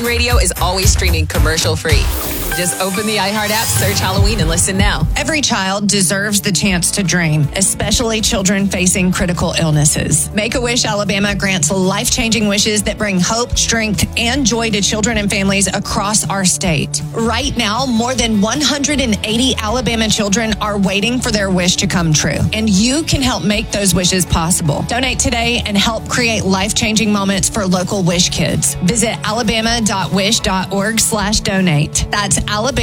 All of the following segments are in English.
Radio is always streaming commercial-free. Just open the iHeart app, search Halloween, and listen now. Every child deserves the chance to dream, especially children facing critical illnesses. Make-A-Wish Alabama grants life-changing wishes that bring hope, strength, and joy to children and families across our state. Right now, more than 180 Alabama children are waiting for their wish to come true, and you can help make those wishes possible. Donate today and help create life-changing moments for local Wish Kids. Visit alabama.wish.org/donate. That's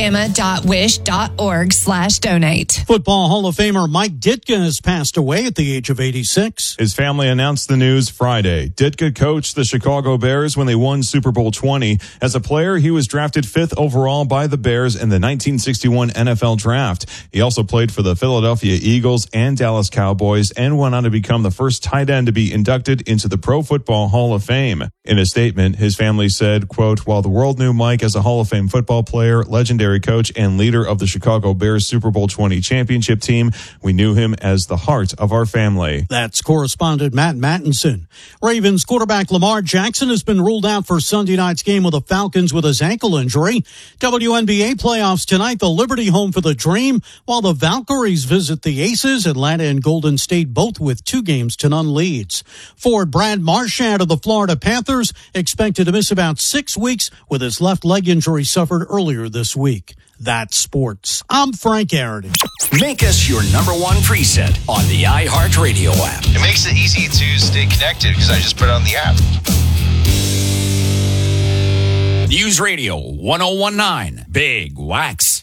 alabama.wish.org/donate. Football Hall of Famer Mike Ditka has passed away at the age of 86. His family announced the news Friday. Ditka coached the Chicago Bears when they won Super Bowl 20. As a player, he was drafted 5th overall by the Bears in the 1961 NFL Draft. He also played for the Philadelphia Eagles and Dallas Cowboys and went on to become the first tight end to be inducted into the Pro Football Hall of Fame. In a statement, his family said, quote, "While the world knew Mike as a Hall of Fame football player, legendary coach, and leader of the Chicago Bears Super Bowl 20 championship team, we knew him as the heart of our family." That's correspondent Matt Mattinson. Ravens quarterback Lamar Jackson has been ruled out for Sunday night's game with the Falcons with his ankle injury. WNBA playoffs tonight, the Liberty home for the Dream, while the Valkyries visit the Aces. Atlanta and Golden State both with 2-0 leads. Forward Brad Marchand of the Florida Panthers expected to miss about 6 weeks with his left leg injury suffered earlier this week. That's sports. I'm Frank Aaron. Make us your #1 preset on the iHeartRadio app. It makes it easy to stay connected because I just put it on the app. News Radio 1019, Big Wax